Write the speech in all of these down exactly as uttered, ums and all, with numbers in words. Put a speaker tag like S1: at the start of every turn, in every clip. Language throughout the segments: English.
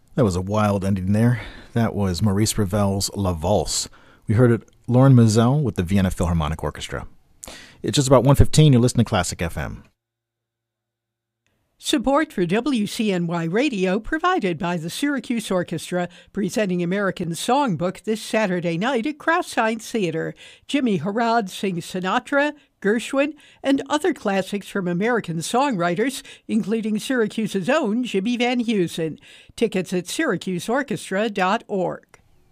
S1: That was a wild ending there. That was Maurice Ravel's La Valse. We heard it, Lauren Mizell with the Vienna Philharmonic Orchestra. It's just about one fifteen. You're listening to Classic F M.
S2: Support for W C N Y Radio provided by the Syracuse Orchestra, presenting American Songbook this Saturday night at Crouse Science Theater. Jimmy Harrod sings Sinatra, Gershwin, and other classics from American songwriters, including Syracuse's own Jimmy Van Heusen. Tickets at syracuse orchestra dot org.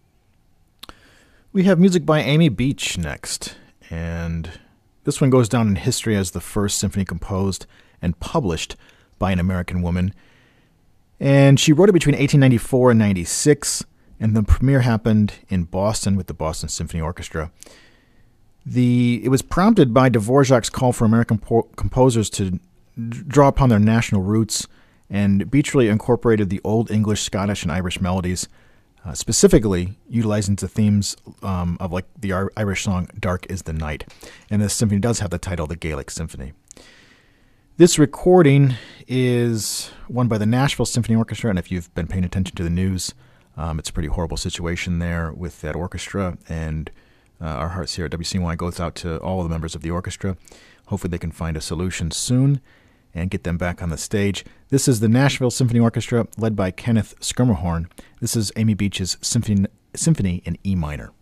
S1: We have music by Amy Beach next, and this one goes down in history as the first symphony composed and published by an American woman. And she wrote it between eighteen ninety-four and ninety-six, and the premiere happened in Boston with the Boston Symphony Orchestra. The It was prompted by Dvorak's call for American po- composers to d- draw upon their national roots, and Beach really incorporated the Old English, Scottish, and Irish melodies, uh, specifically utilizing the themes um, of like the Ar- Irish song "Dark is the Night." And this symphony does have the title "The Gaelic Symphony." This recording is one by the Nashville Symphony Orchestra, and if you've been paying attention to the news, um, it's a pretty horrible situation there with that orchestra, and uh, our hearts here at W C N Y goes out to all of the members of the orchestra. Hopefully they can find a solution soon and get them back on the stage. This is the Nashville Symphony Orchestra, led by Kenneth Schermerhorn. This is Amy Beach's Symphony, Symphony in E minor.